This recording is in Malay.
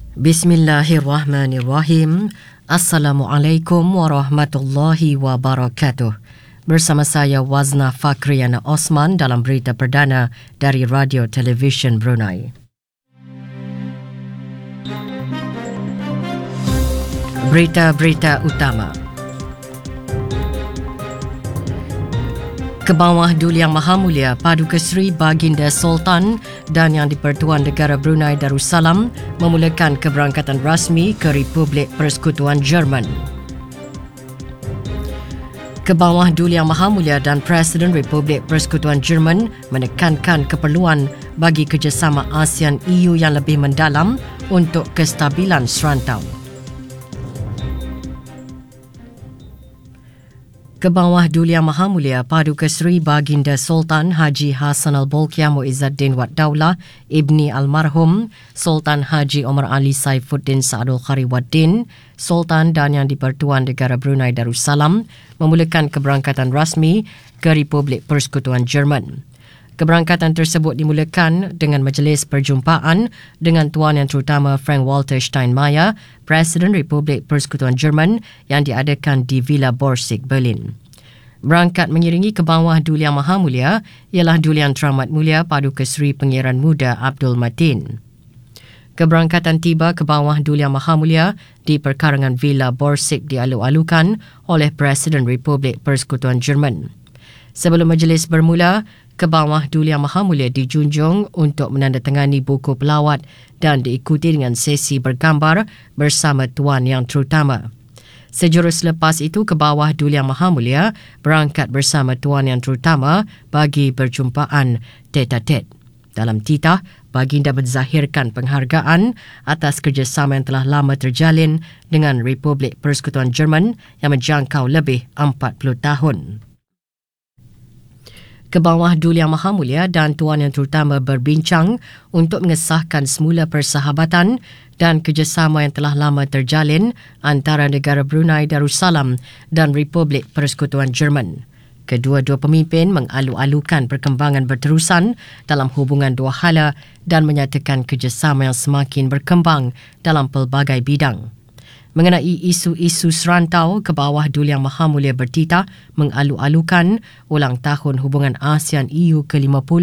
Bismillahirrahmanirrahim. Assalamualaikum warahmatullahi wabarakatuh. Bersama saya Wazna Fakriana Osman dalam berita perdana dari Radio Television Brunei. Berita-berita utama. Kebawah Duli Yang Maha Mulia Paduka Seri Baginda Sultan dan Yang di-Pertuan Negara Brunei Darussalam memulakan keberangkatan rasmi ke Republik Persekutuan Jerman. Kebawah Duli Yang Maha Mulia dan Presiden Republik Persekutuan Jerman menekankan keperluan bagi kerjasama ASEAN-EU yang lebih mendalam untuk kestabilan serantau. Kebawah Duli Yang Maha Mulia Paduka Seri Baginda Sultan Haji Hassan Al-Bolkiah Muizzaddin Wad Daulah Ibni Almarhum Sultan Haji Omar Ali Saifuddin Saadul Khari Waddin Sultan dan Yang di-Pertuan Negara Brunei Darussalam memulakan keberangkatan rasmi ke Republik Persekutuan Jerman. Keberangkatan tersebut dimulakan dengan majlis perjumpaan dengan Tuan Yang Terutama Frank-Walter Steinmeier, Presiden Republik Persekutuan Jerman yang diadakan di Villa Borsig, Berlin. Berangkat mengiringi Kebawah Duli Yang Maha Mulia ialah Duli Yang Teramat Mulia Paduka Seri Pangeran Muda Abdul Matin. Keberangkatan tiba Kebawah Duli Yang Maha Mulia di perkarangan Villa Borsig dialu-alukan oleh Presiden Republik Persekutuan Jerman. Sebelum majlis bermula, Kebawah Duli Yang Maha Mulia dijunjung untuk menandatangani buku pelawat dan diikuti dengan sesi bergambar bersama Tuan Yang Terutama. Sejurus selepas itu, Kebawah Duli Yang Maha Mulia berangkat bersama Tuan Yang Terutama bagi perjumpaan tete-a-tete. Dalam titah, Baginda menzahirkan penghargaan atas kerjasama yang telah lama terjalin dengan Republik Persekutuan Jerman yang menjangkau lebih 40 tahun. Kebawah Duli Yang Maha Mulia dan Tuan Yang Terutama berbincang untuk mengesahkan semula persahabatan dan kerjasama yang telah lama terjalin antara negara Brunei Darussalam dan Republik Persekutuan Jerman. Kedua-dua pemimpin mengalu-alukan perkembangan berterusan dalam hubungan dua hala dan menyatakan kerjasama yang semakin berkembang dalam pelbagai bidang. Mengenai isu-isu serantau, Kebawah Duli Yang Maha Mulia bertitah mengalu-alukan ulang tahun hubungan ASEAN-EU ke-50